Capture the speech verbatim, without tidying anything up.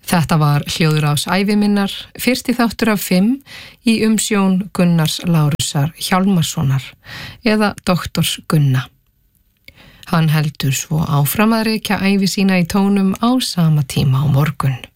Þetta var hljóðrás æviminnar, fyrsti þáttur af fimm í umsjón Gunnars Lárusar Hjálmarssonar eða doktors Gunna. Hann heldur svo áfram að rekja ævi sína í tónum á sama tíma á morgun.